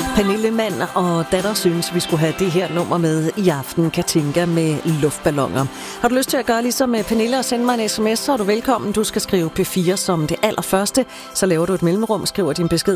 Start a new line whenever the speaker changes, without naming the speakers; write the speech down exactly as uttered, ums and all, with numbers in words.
Pernille Mand og datter synes, vi skulle have det her nummer med i aften. Katinka med luftballoner. Har du lyst til at gøre ligesom Pernille og sende mig en sms, så er du velkommen. Du skal skrive P fire som det allerførste. Så laver du et mellemrum, skriver din besked